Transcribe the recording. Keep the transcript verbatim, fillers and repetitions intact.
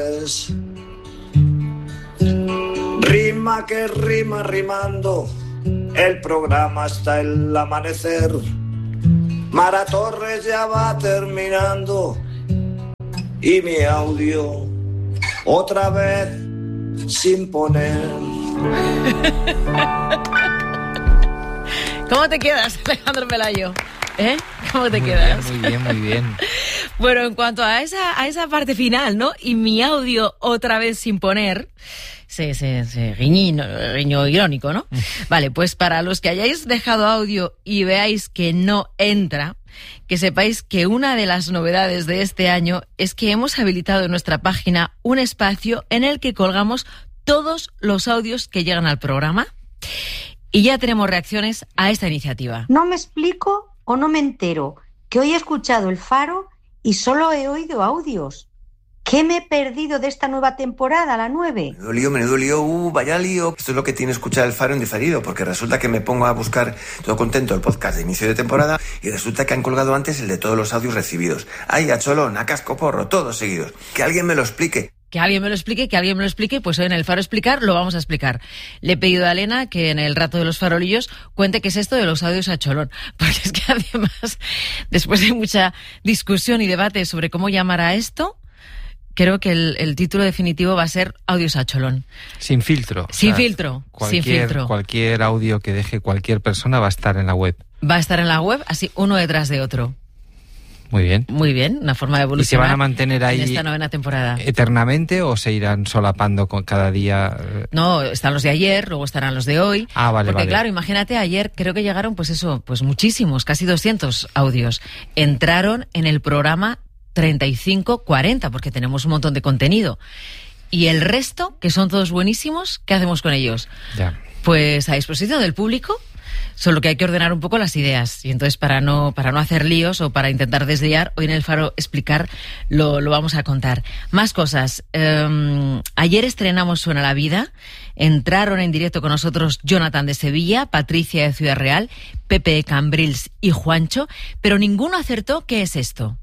Rima que rima rimando, el programa hasta el amanecer. Mara Torres ya va terminando y mi audio otra vez sin poner. ¿Cómo te quedas, Alejandro Pelayo? ¿Eh? ¿Cómo te muy quedas? Bien, muy bien, muy bien. Bueno, en cuanto a esa, a esa parte final, ¿no? Y mi audio otra vez sin poner, se, se, se guiño, guiño irónico, ¿no? Vale, pues para los que hayáis dejado audio y veáis que no entra, que sepáis que una de las novedades de este año es que hemos habilitado en nuestra página un espacio en el que colgamos todos los audios que llegan al programa y ya tenemos reacciones a esta iniciativa. No me explico o no me entero, que hoy he escuchado El Faro y solo he oído audios. ¿Qué me he perdido de esta nueva temporada, la nueve? Menudo lío, menudo lío, uh, vaya lío. Esto es lo que tiene escuchar El Faro en diferido, porque resulta que me pongo a buscar todo contento el podcast de inicio de temporada y resulta que han colgado antes el de todos los audios recibidos. Ay, a cholón, a cascoporro, todos seguidos. Que alguien me lo explique. Que alguien me lo explique, que alguien me lo explique, pues hoy en El Faro Explicar lo vamos a explicar. Le he pedido a Elena que en el rato de los farolillos cuente qué es esto de los audios a cholón, porque es que además, después de mucha discusión y debate sobre cómo llamar a esto, creo que el, el título definitivo va a ser audios a cholón. Sin filtro. Sin o sea, filtro, cualquier, sin filtro. Cualquier audio que deje cualquier persona va a estar en la web. Va a estar en la web, así uno detrás de otro. Muy bien. Muy bien, una forma de evolucionar. ¿Y se van a mantener ahí en esta novena temporada eternamente o se irán solapando con cada día? No, están los de ayer, luego estarán los de hoy. Ah, vale, Porque vale. claro, imagínate, ayer creo que llegaron, pues eso, pues muchísimos, casi doscientos audios. Entraron en el programa treinta y cinco cuarenta, porque tenemos un montón de contenido. Y el resto, que son todos buenísimos, ¿qué hacemos con ellos? Ya. Pues a disposición del público. Solo que hay que ordenar un poco las ideas. Y entonces, para no, para no hacer líos o para intentar desliar, hoy en El Faro Explicar lo, lo vamos a contar. Más cosas. Eh, ayer estrenamos Suena la Vida. Entraron en directo con nosotros Jonathan de Sevilla, Patricia de Ciudad Real, Pepe de Cambrils y Juancho, pero ninguno acertó qué es esto.